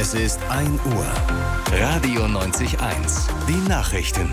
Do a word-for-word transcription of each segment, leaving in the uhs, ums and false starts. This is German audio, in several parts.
Es ist ein Uhr. Radio neunzig eins. Die Nachrichten.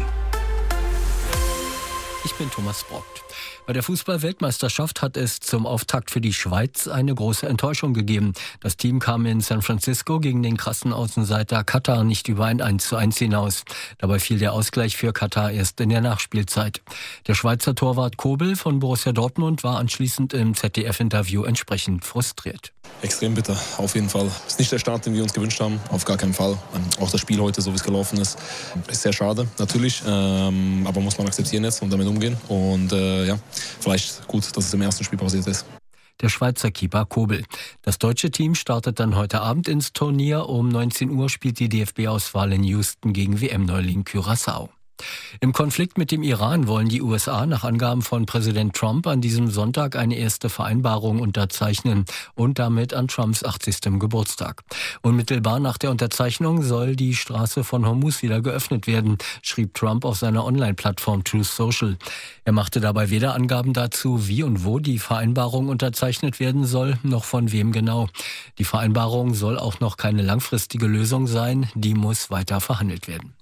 Ich bin Thomas Brockt. Bei der Fußball-Weltmeisterschaft hat es zum Auftakt für die Schweiz eine große Enttäuschung gegeben. Das Team kam in San Francisco gegen den krassen Außenseiter Katar nicht über ein eins zu eins hinaus. Dabei fiel der Ausgleich für Katar erst in der Nachspielzeit. Der Schweizer Torwart Kobel von Borussia Dortmund war anschließend im Z D F-Interview entsprechend frustriert. Extrem bitter, auf jeden Fall. Ist nicht der Start, den wir uns gewünscht haben, auf gar keinen Fall. Auch das Spiel heute, so wie es gelaufen ist, ist sehr schade, natürlich. Ähm, aber muss man akzeptieren jetzt und damit umgehen. Und äh, ja, vielleicht gut, dass es im ersten Spiel passiert ist. Der Schweizer Keeper Kobel. Das deutsche Team startet dann heute Abend ins Turnier. Um neunzehn Uhr spielt die D F B-Auswahl in Houston gegen W M-Neuling Curaçao. Im Konflikt mit dem Iran wollen die U S A nach Angaben von Präsident Trump an diesem Sonntag eine erste Vereinbarung unterzeichnen und damit an Trumps achtzigstem Geburtstag. Unmittelbar nach der Unterzeichnung soll die Straße von Hormuz wieder geöffnet werden, schrieb Trump auf seiner Online-Plattform Truth Social. Er machte dabei weder Angaben dazu, wie und wo die Vereinbarung unterzeichnet werden soll, noch von wem genau. Die Vereinbarung soll auch noch keine langfristige Lösung sein, die muss weiter verhandelt werden.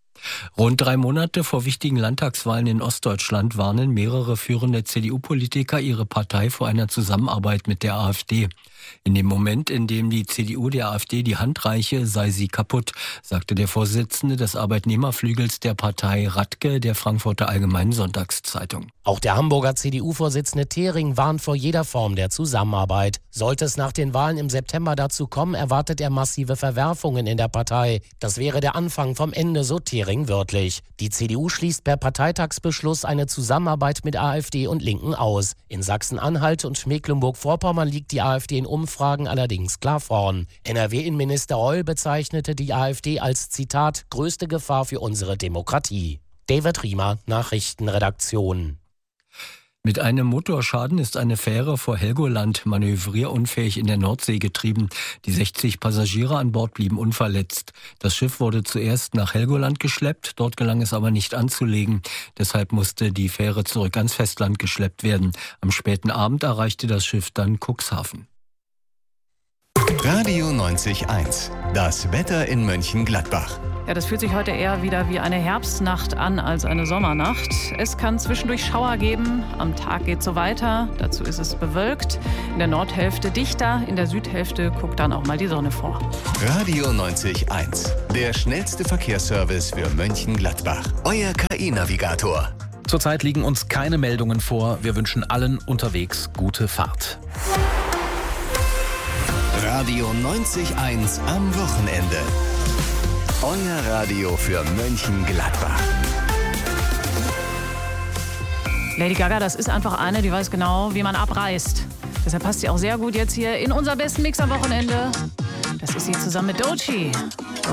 Rund drei Monate vor wichtigen Landtagswahlen in Ostdeutschland warnen mehrere führende C D U-Politiker ihre Partei vor einer Zusammenarbeit mit der AfD. In dem Moment, in dem die C D U der AfD die Hand reiche, sei sie kaputt, sagte der Vorsitzende des Arbeitnehmerflügels der Partei Radke der Frankfurter Allgemeinen Sonntagszeitung. Auch der Hamburger C D U-Vorsitzende Thering warnt vor jeder Form der Zusammenarbeit. Sollte es nach den Wahlen im September dazu kommen, erwartet er massive Verwerfungen in der Partei. Das wäre der Anfang vom Ende, so Thering wörtlich. Die C D U schließt per Parteitagsbeschluss eine Zusammenarbeit mit AfD und Linken aus. In Sachsen-Anhalt und Mecklenburg-Vorpommern liegt die AfD in Umfragen allerdings klar vorn. N R W-Innenminister Reul bezeichnete die AfD als, Zitat, größte Gefahr für unsere Demokratie. David Riemer, Nachrichtenredaktion. Mit einem Motorschaden ist eine Fähre vor Helgoland manövrierunfähig in der Nordsee getrieben. Die sechzig Passagiere an Bord blieben unverletzt. Das Schiff wurde zuerst nach Helgoland geschleppt, dort gelang es aber nicht anzulegen. Deshalb musste die Fähre zurück ans Festland geschleppt werden. Am späten Abend erreichte das Schiff dann Cuxhaven. Radio neunzig eins. Das Wetter in Mönchengladbach. Ja, das fühlt sich heute eher wieder wie eine Herbstnacht an als eine Sommernacht. Es kann zwischendurch Schauer geben. Am Tag geht es so weiter. Dazu ist es bewölkt. In der Nordhälfte dichter, in der Südhälfte guckt dann auch mal die Sonne vor. Radio neunzig eins. Der schnellste Verkehrsservice für Mönchengladbach. Euer K I-Navigator. Zurzeit liegen uns keine Meldungen vor. Wir wünschen allen unterwegs gute Fahrt. Radio neunzig eins am Wochenende. Euer Radio für Mönchengladbach. Lady Gaga, das ist einfach eine, die weiß genau, wie man abreißt. Deshalb passt sie auch sehr gut jetzt hier in unser besten Mix am Wochenende. Das ist sie zusammen mit Doechii.